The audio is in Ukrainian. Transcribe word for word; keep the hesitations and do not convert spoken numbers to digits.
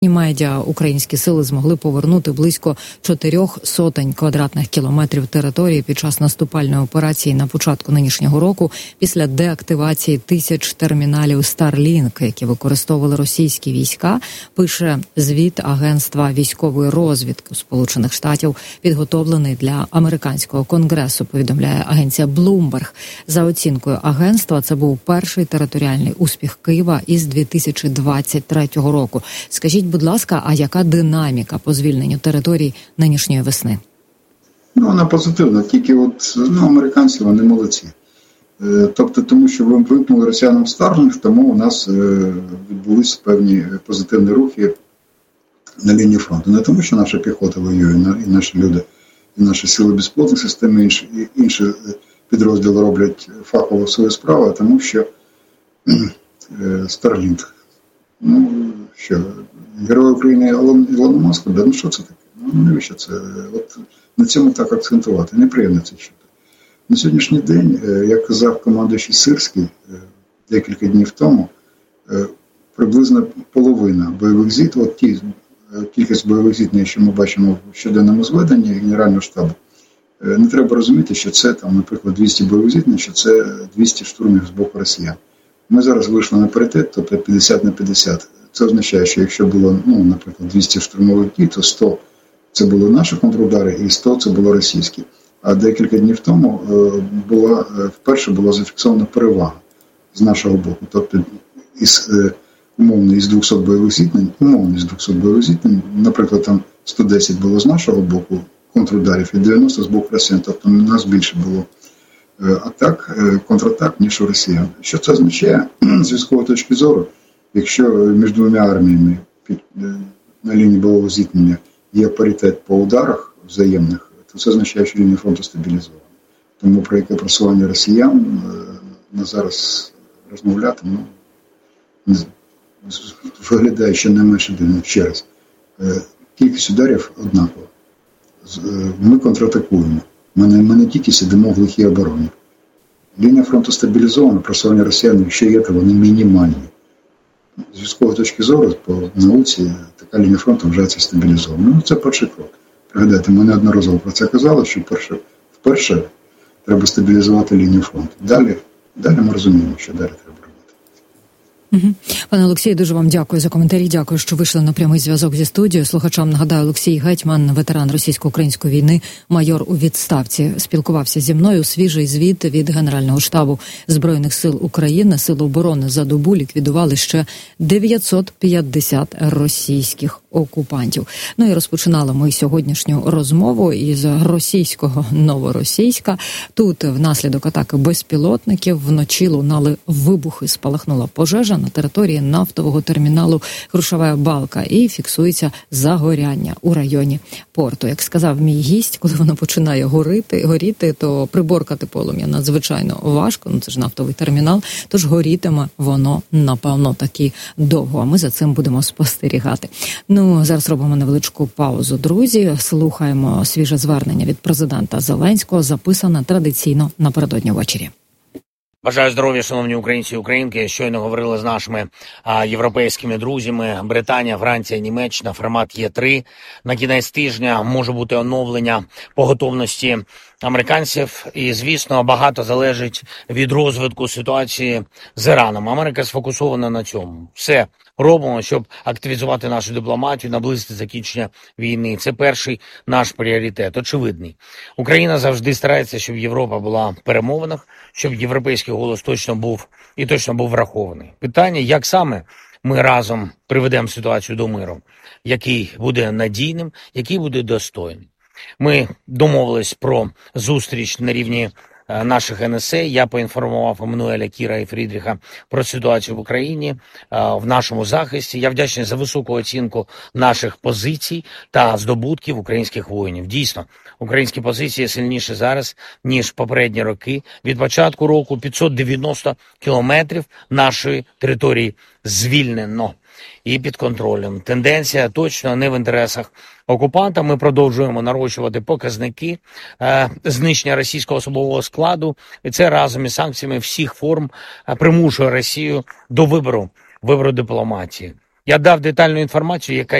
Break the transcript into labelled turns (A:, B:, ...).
A: Медіа українські сили змогли повернути близько чотирьох сотень квадратних кілометрів території під час наступальної операції на початку нинішнього року після деактивації тисяч терміналів Starlink, які використовували російські війська, пише звіт Агентства військової розвідки Сполучених Штатів, підготовлений для американського конгресу, повідомляє агенція Bloomberg. За оцінкою агентства, це був перший територіальний успіх Києва із дві тисячі двадцять третього року. Скажіть, будь ласка, а яка динаміка по звільненню територій нинішньої весни?
B: Ну, вона позитивна, тільки от, ну, американці, вони молодці. Е, тобто, тому що вимкнули росіянам Starlink, тому у нас е, відбулися певні позитивні рухи на лінії фронту. Не тому, що наша піхота воює, і наші люди, і наші сили безпілотних систем, і інші, і інші підрозділи роблять фахово свою справу, а тому що е, Starlink. Ну, що, Герой України Ілона Маска, да, ну що це таке? Ну, навіщо це? От на цьому так акцентувати. Неприємно це чути. На сьогоднішній день, як казав командуючий Сирський декілька днів тому, приблизно половина бойових зіт, от ті, кількість бойових зіткнень, що ми бачимо в щоденному зведенні Генерального штабу, не треба розуміти, що це, там, наприклад, двісті бойових зіткнень, що це двісті штурмів з боку росіян. Ми зараз вийшли на паритет, тобто п'ятдесят на п'ятдесят. Це означає, що якщо було, ну, наприклад, двісті штурмових дій, то сто це були наші контрудари і сто це було російські. А декілька днів тому була, вперше була зафіксована перевага з нашого боку. Тобто, із, умовно, із двохсот бойових зіткнень, умовно, із двохсот бойових зіткнень, наприклад, там сто десять було з нашого боку контрударів і дев'яносто з боку росіян. Тобто, у нас більше було атак, контратак, ніж у росіян. Що це означає з військової точки зору? Якщо між двома арміями під, на лінії бойового зіткнення є паритет по ударах взаємних, то це означає, що лінія фронту стабілізована. Тому про яке просування росіян на зараз розмовляти, ну, виглядає ще не менше дивно. Ще раз, кількість ударів однакова. Ми контратакуємо. Ми не, ми не тільки сидимо в лихій обороні. Лінія фронту стабілізована, просування росіян, якщо є, то вони мінімальні. З військової точки зору, по науці, така лінія фронту вважається стабілізованою. Ну, це перший крок. Пригадайте, ми неодноразово про це казали, що вперше, вперше треба стабілізувати лінію фронту. Далі, далі ми розуміємо, що далі треба робити.
A: Угу. Пане Олексію, дуже вам дякую за коментарі. Дякую, що вийшли на прямий зв'язок зі студією. Слухачам нагадаю, Олексій Гетьман, ветеран російсько-української війни, майор у відставці, спілкувався зі мною. Свіжий звіт від Генерального штабу Збройних сил України. Сили оборони за добу ліквідували ще дев'ятсот п'ятдесят російських окупантів. Ну і розпочинали ми сьогоднішню розмову із російського Новоросійська. Тут внаслідок атаки безпілотників вночі лунали вибухи, спалахнула пожежа на території нафтового терміналу Грушова Балка і фіксується загоряння у районі порту. Як сказав мій гість, коли воно починає горіти, горіти, то приборкати полум'я надзвичайно важко, ну це ж нафтовий термінал, тож горітиме воно, напевно, таки довго, а ми за цим будемо спостерігати. Ну, зараз робимо невеличку паузу, друзі, слухаємо свіже звернення від президента Зеленського, записане традиційно напередодні ввечері.
C: Бажаю здоров'я, шановні українці і українки. Щойно говорили з нашими а, європейськими друзями. Британія, Франція, Німеччина, формат Є три. На кінець тижня може бути оновлення по готовності американців. І, звісно, багато залежить від розвитку ситуації з Іраном. Америка сфокусована на цьому. Все робимо, щоб активізувати нашу дипломатію, наблизити закінчення війни. Це перший наш пріоритет, очевидний. Україна завжди старається, щоб Європа була в перемовинах, щоб європейський голос точно був і точно був врахований. Питання, як саме ми разом приведемо ситуацію до миру, який буде надійним, який буде достойним. Ми домовились про зустріч на рівні наших ен ес ей. Я поінформував Еммануеля, Кіра і Фрідріха про ситуацію в Україні, в нашому захисті. Я вдячний за високу оцінку наших позицій та здобутків українських воїнів. Дійсно, українські позиції сильніші зараз, ніж попередні роки. Від початку року п'ятсот дев'яносто кілометрів нашої території звільнено і під контролем. Тенденція точно не в інтересах окупанта. Ми продовжуємо нарощувати показники е, знищення російського особового складу. І це разом із санкціями всіх форм е, примушує Росію до вибору, вибору дипломатії. Я дав детальну інформацію, яка